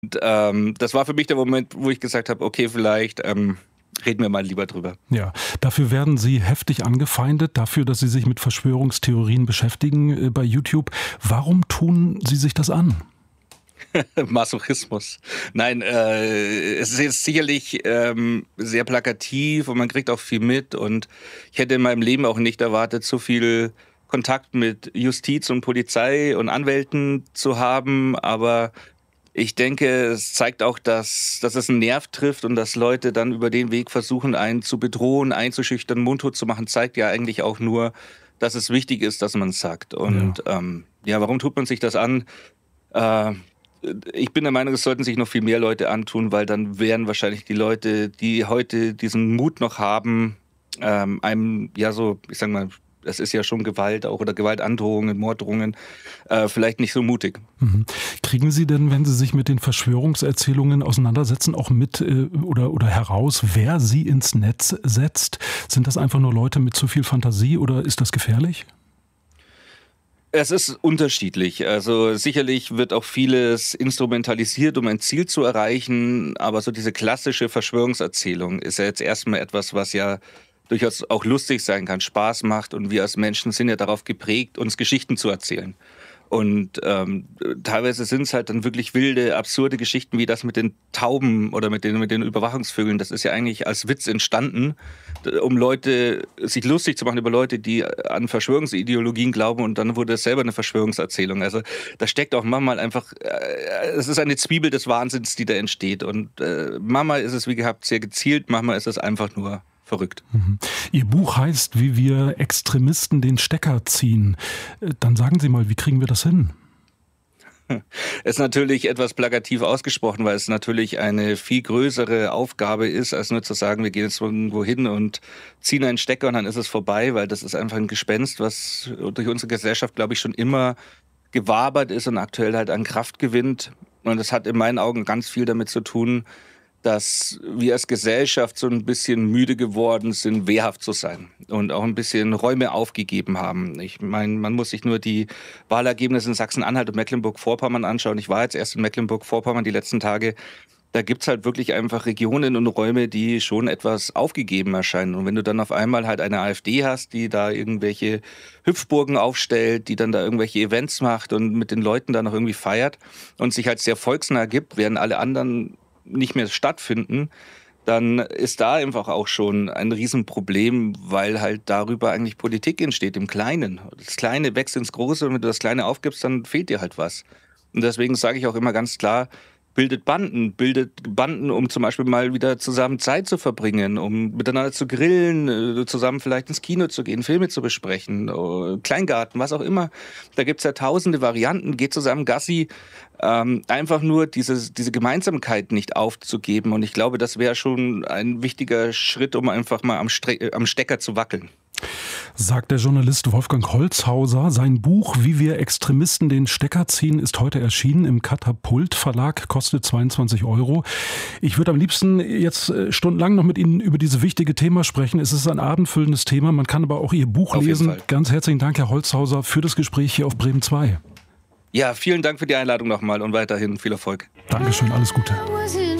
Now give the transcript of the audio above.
Das war für mich der Moment, wo ich gesagt habe, okay, vielleicht reden wir mal lieber drüber. Ja, dafür werden Sie heftig angefeindet, dafür, dass Sie sich mit Verschwörungstheorien beschäftigen bei YouTube. Warum tun Sie sich das an? Masochismus. Nein, es ist jetzt sicherlich sehr plakativ und man kriegt auch viel mit. Und ich hätte in meinem Leben auch nicht erwartet, so viel Kontakt mit Justiz und Polizei und Anwälten zu haben. Aber ich denke, es zeigt auch, dass es einen Nerv trifft und dass Leute dann über den Weg versuchen, einen zu bedrohen, einzuschüchtern, mundtot zu machen, zeigt ja eigentlich auch nur, dass es wichtig ist, dass man es sagt. Und warum tut man sich das an? Ich bin der Meinung, es sollten sich noch viel mehr Leute antun, weil dann wären wahrscheinlich die Leute, die heute diesen Mut noch haben, ich sag mal, es ist ja schon Gewalt auch oder Gewaltandrohungen, Morddrohungen, vielleicht nicht so mutig. Mhm. Kriegen Sie denn, wenn Sie sich mit den Verschwörungserzählungen auseinandersetzen, auch mit oder heraus, wer sie ins Netz setzt? Sind das einfach nur Leute mit zu viel Fantasie oder ist das gefährlich? Es ist unterschiedlich. Also sicherlich wird auch vieles instrumentalisiert, um ein Ziel zu erreichen. Aber so diese klassische Verschwörungserzählung ist ja jetzt erstmal etwas, was ja durchaus auch lustig sein kann, Spaß macht. Und wir als Menschen sind ja darauf geprägt, uns Geschichten zu erzählen. Und teilweise sind es halt dann wirklich wilde, absurde Geschichten wie das mit den Tauben oder mit den Überwachungsvögeln. Das ist ja eigentlich als Witz entstanden, um Leute sich lustig zu machen über Leute, die an Verschwörungsideologien glauben. Und dann wurde es selber eine Verschwörungserzählung. Also da steckt auch manchmal einfach, es ist eine Zwiebel des Wahnsinns, die da entsteht. Und manchmal ist es, wie gehabt, sehr gezielt, manchmal ist es einfach nur verrückt. Mhm. Ihr Buch heißt, wie wir Extremisten den Stecker ziehen. Dann sagen Sie mal, wie kriegen wir das hin? Ist natürlich etwas plakativ ausgesprochen, weil es natürlich eine viel größere Aufgabe ist, als nur zu sagen, wir gehen jetzt irgendwo hin und ziehen einen Stecker und dann ist es vorbei, weil das ist einfach ein Gespenst, was durch unsere Gesellschaft, glaube ich, schon immer gewabert ist und aktuell halt an Kraft gewinnt. Und das hat in meinen Augen ganz viel damit zu tun, dass wir als Gesellschaft so ein bisschen müde geworden sind, wehrhaft zu sein und auch ein bisschen Räume aufgegeben haben. Ich meine, man muss sich nur die Wahlergebnisse in Sachsen-Anhalt und Mecklenburg-Vorpommern anschauen. Ich war jetzt erst in Mecklenburg-Vorpommern die letzten Tage. Da gibt's halt wirklich einfach Regionen und Räume, die schon etwas aufgegeben erscheinen. Und wenn du dann auf einmal halt eine AfD hast, die da irgendwelche Hüpfburgen aufstellt, die dann da irgendwelche Events macht und mit den Leuten da noch irgendwie feiert und sich halt sehr volksnah gibt, während alle anderen nicht mehr stattfinden, dann ist da einfach auch schon ein Riesenproblem, weil halt darüber eigentlich Politik entsteht im Kleinen. Das Kleine wächst ins Große und wenn du das Kleine aufgibst, dann fehlt dir halt was. Und deswegen sage ich auch immer ganz klar, bildet Banden, um zum Beispiel mal wieder zusammen Zeit zu verbringen, um miteinander zu grillen, zusammen vielleicht ins Kino zu gehen, Filme zu besprechen, Kleingarten, was auch immer. Da gibt's ja tausende Varianten, geht zusammen Gassi, einfach nur diese Gemeinsamkeit nicht aufzugeben. Und ich glaube, das wäre schon ein wichtiger Schritt, um einfach mal am Stecker zu wackeln. Sagt der Journalist Wolfgang Holzhauser. Sein Buch Wie wir Extremisten den Stecker ziehen ist heute erschienen im Katapult Verlag, kostet 22 €. Ich würde am liebsten jetzt stundenlang noch mit Ihnen über dieses wichtige Thema sprechen. Es ist ein abendfüllendes Thema, man kann aber auch Ihr Buch lesen. Ganz herzlichen Dank, Herr Holzhauser, für das Gespräch hier auf Bremen 2. Ja, vielen Dank für die Einladung nochmal und weiterhin viel Erfolg. Dankeschön, alles Gute.